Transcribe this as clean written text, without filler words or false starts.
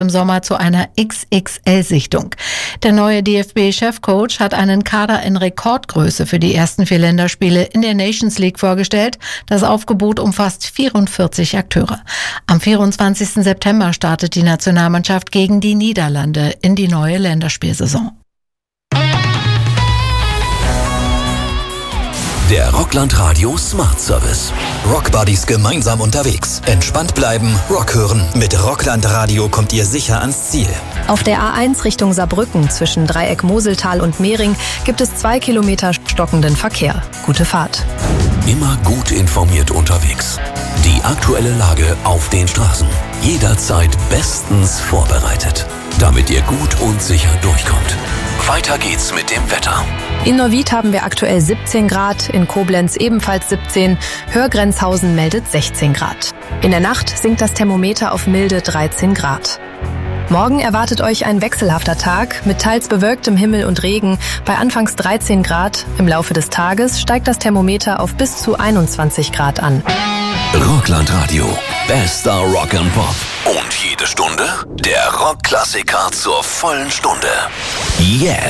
im Sommer zu einer XXL-Sichtung. Der neue DFB-Chefcoach hat einen Kader in Rekordgröße für die ersten 4 Länderspiele in der Nations League vorgestellt. Das Aufgebot umfasst 44 Akteure. Am 24. September startet die Nationalmannschaft gegen die Niederlande in die neue Länderspielsaison. Der Rockland Radio Smart Service. Rockbuddies gemeinsam unterwegs. Entspannt bleiben, Rock hören. Mit Rockland Radio kommt ihr sicher ans Ziel. Auf der A1 Richtung Saarbrücken zwischen Dreieck Moseltal und Mehring gibt es 2 Kilometer stockenden Verkehr. Gute Fahrt. Immer gut informiert unterwegs. Die aktuelle Lage auf den Straßen. Jederzeit bestens vorbereitet, damit ihr gut und sicher durchkommt. Weiter geht's mit dem Wetter. In Neuwied haben wir aktuell 17 Grad, in Koblenz ebenfalls 17, Hörgrenzhausen meldet 16 Grad. In der Nacht sinkt das Thermometer auf milde 13 Grad. Morgen erwartet euch ein wechselhafter Tag mit teils bewölktem Himmel und Regen bei anfangs 13 Grad. Im Laufe des Tages steigt das Thermometer auf bis zu 21 Grad an. Rockland Radio, bester Rock and Pop. Und jede Stunde der Rockklassiker zur vollen Stunde. Jetzt.